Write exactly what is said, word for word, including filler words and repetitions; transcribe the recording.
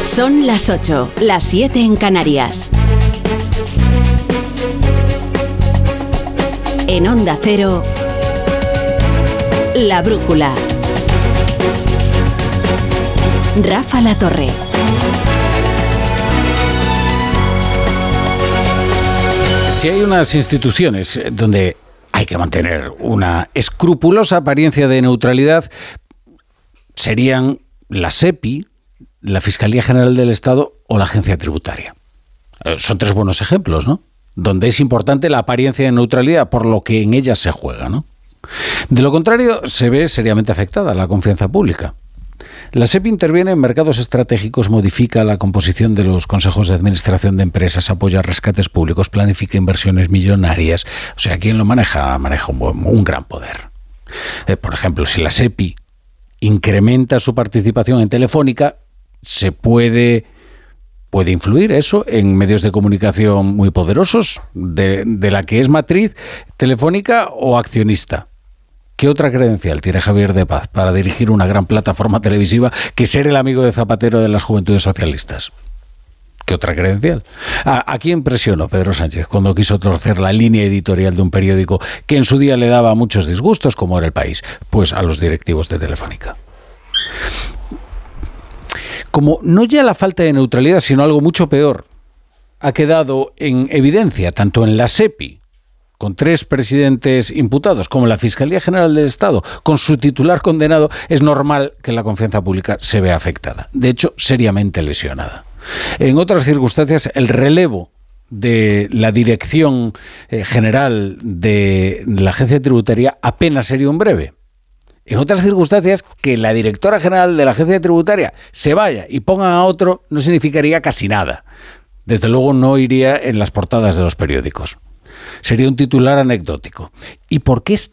Son las ocho, las siete en Canarias. En Onda Cero, La Brújula. Rafa La Torre. Si hay unas instituciones donde hay que mantener una escrupulosa apariencia de neutralidad, serían la SEPI, la Fiscalía General del Estado o la Agencia Tributaria. Son tres buenos ejemplos, ¿no? Donde es importante la apariencia de neutralidad por lo que en ellas se juega, ¿no? De lo contrario, se ve seriamente afectada la confianza pública. La SEPI interviene en mercados estratégicos, modifica la composición de los consejos de administración de empresas, apoya rescates públicos, planifica inversiones millonarias. O sea, quien lo maneja, maneja un, buen, un gran poder. Eh, por ejemplo, si la SEPI incrementa su participación en Telefónica, se puede, puede influir eso en medios de comunicación muy poderosos, de, de la que es matriz Telefónica o accionista. ¿Qué otra credencial tiene Javier de Paz para dirigir una gran plataforma televisiva que ser el amigo de Zapatero de las Juventudes Socialistas? ¿Qué otra credencial? ¿A, a quién presionó Pedro Sánchez cuando quiso torcer la línea editorial de un periódico que en su día le daba muchos disgustos, como era El País? Pues a los directivos de Telefónica. Como no ya la falta de neutralidad, sino algo mucho peor, ha quedado en evidencia tanto en la SEPI, con tres presidentes imputados, como en la Fiscalía General del Estado, con su titular condenado, es normal que la confianza pública se vea afectada. De hecho, seriamente lesionada. En otras circunstancias, el relevo de la dirección eh, general de la Agencia Tributaria apenas sería un breve. En otras circunstancias, que la directora general de la Agencia Tributaria se vaya y pongan a otro no significaría casi nada. Desde luego no iría en las portadas de los periódicos. Sería un titular anecdótico. ¿Y por qué es